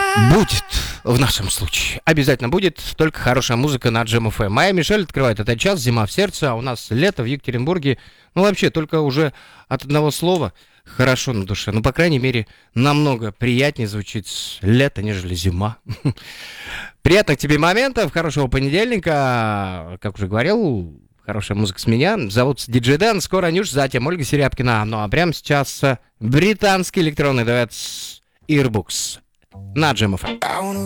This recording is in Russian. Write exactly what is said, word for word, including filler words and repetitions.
Будет в нашем случае. Обязательно будет только хорошая музыка на Джем эф эм. Моя Мишель открывает этот час, зима в сердце, а у нас лето в Екатеринбурге. Ну, вообще, только уже от одного слова хорошо на душе. Ну, по крайней мере, намного приятнее звучит лето, нежели зима. Приятных тебе моментов, хорошего понедельника. Как уже говорил, хорошая музыка с меня. Зовут Диджей Дэн. Скоро Нюш, затем Ольга Серябкина. Ну, а прямо сейчас британский электронный дуэт Earbooks на Джем эф эм.